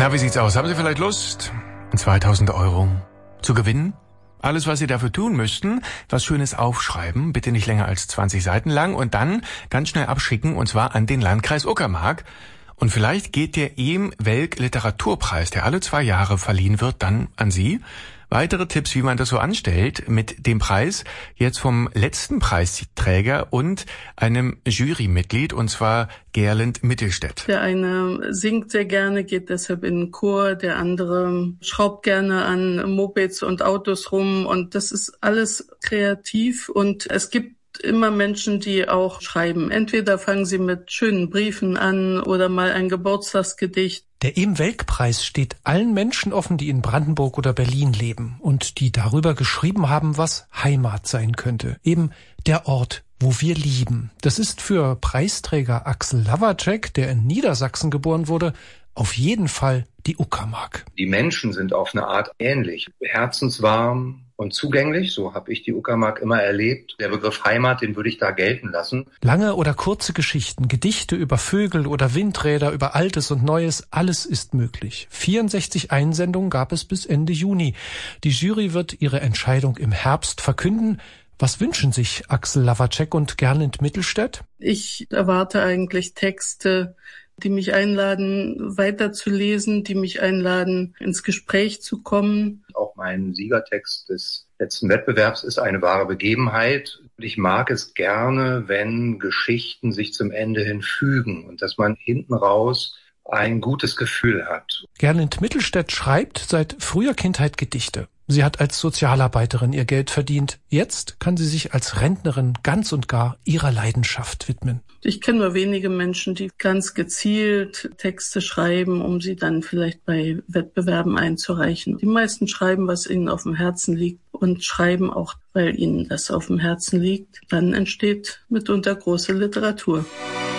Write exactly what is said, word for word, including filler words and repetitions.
Na, wie sieht's aus? Haben Sie vielleicht Lust, zweitausend Euro zu gewinnen? Alles, was Sie dafür tun müssten, was Schönes aufschreiben, bitte nicht länger als zwanzig Seiten lang und dann ganz schnell abschicken, und zwar an den Landkreis Uckermark. Und vielleicht geht der E M Welk Literaturpreis, der alle zwei Jahre verliehen wird, dann an Sie. Weitere Tipps, wie man das so anstellt, mit dem Preis jetzt vom letzten Preisträger und einem Jurymitglied, und zwar Gerlend Mittelstädt. Der eine singt sehr gerne, geht deshalb in den Chor, der andere schraubt gerne an Mopeds und Autos rum, und das ist alles kreativ, und es gibt immer Menschen, die auch schreiben. Entweder fangen sie mit schönen Briefen an oder mal ein Geburtstagsgedicht. Der E M Welk-Preis steht allen Menschen offen, die in Brandenburg oder Berlin leben und die darüber geschrieben haben, was Heimat sein könnte. Eben der Ort, wo wir lieben. Das ist für Preisträger Axel Lavacek, der in Niedersachsen geboren wurde, auf jeden Fall die Uckermark. Die Menschen sind auf eine Art ähnlich, herzenswarm und zugänglich, so habe ich die Uckermark immer erlebt. Der Begriff Heimat, den würde ich da gelten lassen. Lange oder kurze Geschichten, Gedichte über Vögel oder Windräder, über Altes und Neues, alles ist möglich. vierundsechzig Einsendungen gab es bis Ende Juni. Die Jury wird ihre Entscheidung im Herbst verkünden. Was wünschen sich Axel Lavacek und Gerlend Mittelstädt? Ich erwarte eigentlich Texte, die mich einladen, weiterzulesen, die mich einladen, ins Gespräch zu kommen. Auch mein Siegertext des letzten Wettbewerbs ist eine wahre Begebenheit. Ich mag es gerne, wenn Geschichten sich zum Ende hin fügen und dass man hinten raus ein gutes Gefühl hat. Gerlend Mittelstädt schreibt seit früher Kindheit Gedichte. Sie hat als Sozialarbeiterin ihr Geld verdient. Jetzt kann sie sich als Rentnerin ganz und gar ihrer Leidenschaft widmen. Ich kenne nur wenige Menschen, die ganz gezielt Texte schreiben, um sie dann vielleicht bei Wettbewerben einzureichen. Die meisten schreiben, was ihnen auf dem Herzen liegt, und schreiben auch, weil ihnen das auf dem Herzen liegt. Dann entsteht mitunter große Literatur.